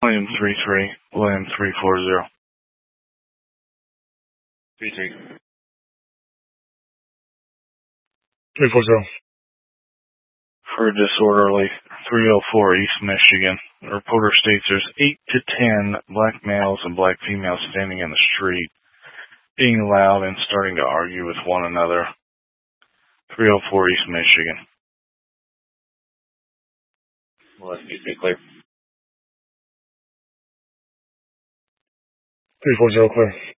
William 33, William 340. 33. 340. For disorderly 304 East Michigan. The reporter states there's 8 to 10 black males and black females standing in the street, being loud and starting to argue with one another. 304 East Michigan. Well, that needs to be clear. 340 clear.